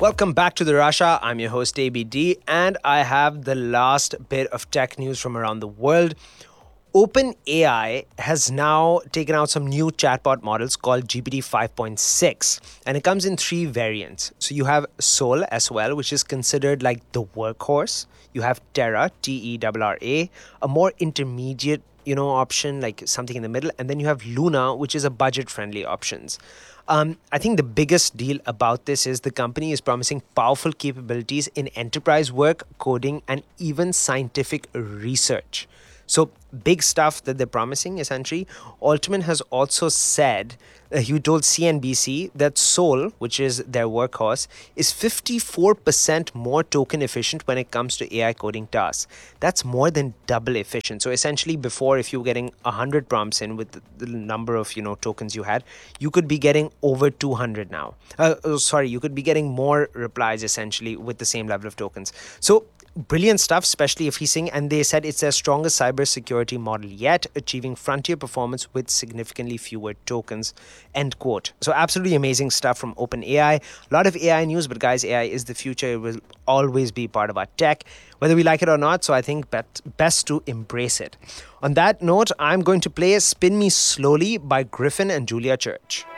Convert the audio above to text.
Welcome back to the Rasha. I'm your host ABD, and I have the last bit of tech news from around the world. OpenAI has now taken out some new chatbot models called GPT 5.6, and it comes in three variants. So you have Sol SOL, which is considered like the workhorse. You have Terra, TERRA, a more intermediate option, like something in the middle, and then you have Luna, which is a budget-friendly options. I think the biggest deal about this is the company is promising powerful capabilities in enterprise work, coding, and even scientific research. So big stuff that they're promising, essentially. Altman has also said, he told CNBC that Sol, which is their workhorse, is 54% more token efficient when it comes to AI coding tasks. That's more than double efficient. So essentially, before, if you were getting 100 prompts in with the number of tokens you had, you could be getting over 200 now. You could be getting more replies essentially with the same level of tokens. So brilliant stuff, especially if he's saying, and they said it's their strongest cybersecurity model yet, achieving frontier performance with significantly fewer tokens, end quote. So absolutely amazing stuff from OpenAI. A lot of AI news, but guys, AI is the future. It will always be part of our tech, whether we like it or not. So I think best to embrace it. On that note, I'm going to play Spin Me Slowly by Griffin and Julia Church.